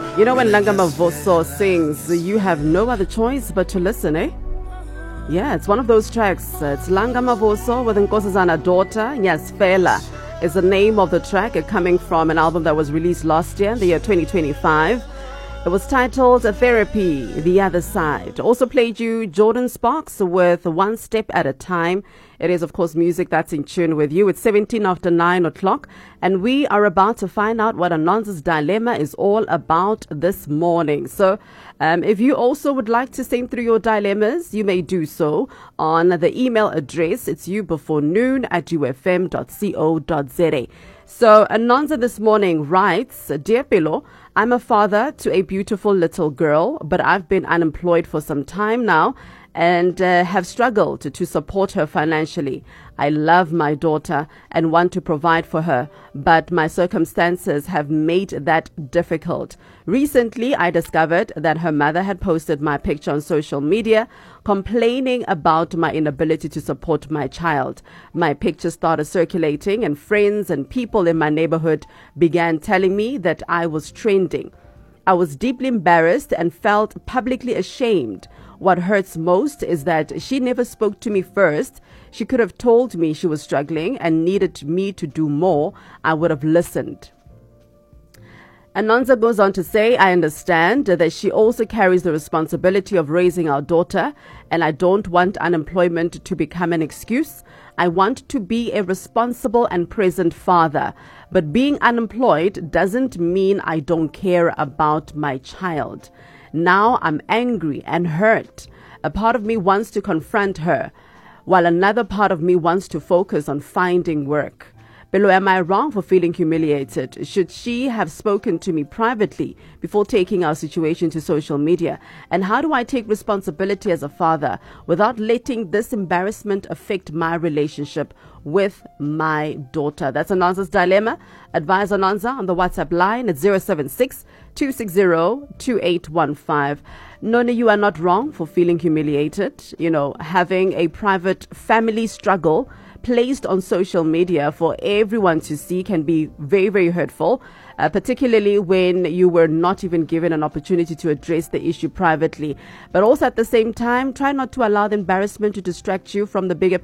You know, when Langamavoso sings, you have no other choice but to listen, eh? Yeah, it's one of those tracks. It's Langamavoso with Nkosazana daughter. Yes, Fela is the name of the track, coming from an album that was released last year, the year 2025. It was titled Therapy, The Other Side. Also played you Jordan Sparks with One Step at a Time. It is, of course, music that's in tune with you. It's 17 after 9 o'clock, and we are about to find out what Anonza's Dilemma is all about this morning. So if you also would like to send through your dilemmas, you may do so on the email address. It's youbefore@ufm.co.za. So Anonza this morning writes, Dear Pelo, I'm a father to a beautiful little girl, but I've been unemployed for some time now and have struggled to support her financially. I love my daughter and want to provide for her, but my circumstances have made that difficult. Recently, I discovered that her mother had posted my picture on social media, complaining about my inability to support my child. My picture started circulating, and friends and people in my neighborhood began telling me that I was trending. I was deeply embarrassed and felt publicly ashamed. What hurts most is that she never spoke to me first. She could have told me she was struggling and needed me to do more. I would have listened. Anonza goes on to say, I understand that she also carries the responsibility of raising our daughter, and I don't want unemployment to become an excuse. I want to be a responsible and present father, but being unemployed doesn't mean I don't care about my child. Now I'm angry and hurt. A part of me wants to confront her, while another part of me wants to focus on finding work. Below, am I wrong for feeling humiliated? Should she have spoken to me privately before taking our situation to social media? And how do I take responsibility as a father without letting this embarrassment affect my relationship with my daughter? That's Anonza's Dilemma. Advise Anonza on the WhatsApp line at 076-260-2815. Noni, you are not wrong for feeling humiliated. You know, having a private family struggle placed on social media for everyone to see can be very, very hurtful, particularly when you were not even given an opportunity to address the issue privately. But also at the same time, try not to allow the embarrassment to distract you from the bigger